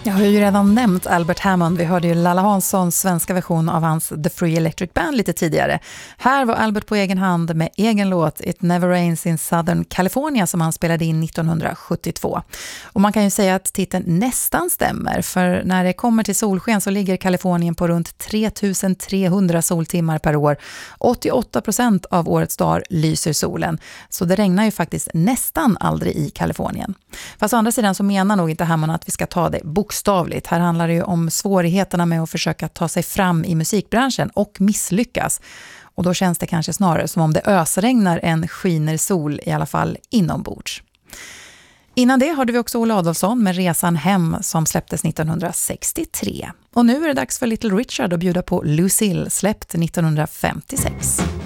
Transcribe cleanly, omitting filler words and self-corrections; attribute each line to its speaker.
Speaker 1: Jag har ju redan nämnt Albert Hammond. Vi hörde ju Lalla Hanssons svenska version av hans The Free Electric Band lite tidigare. Här var Albert på egen hand med egen låt It Never Rains in Southern California som han spelade in 1972. Och man kan ju säga att titeln nästan stämmer, för när det kommer till solsken så ligger Kalifornien på runt 3300 soltimmar per år. 88% av årets dagar lyser solen, så det regnar ju faktiskt nästan aldrig i Kalifornien. Fast å andra sidan så menar nog inte Hammond att vi ska ta det bokstavligt. Här handlar det ju om svårigheterna med att försöka ta sig fram i musikbranschen och misslyckas. Och då känns det kanske snarare som om det ösregnar än skiner sol, i alla fall inombords. Innan det hörde vi också Ola Adolphson med Resan hem som släpptes 1963. Och nu är det dags för Little Richard att bjuda på Lucille, släppt 1956.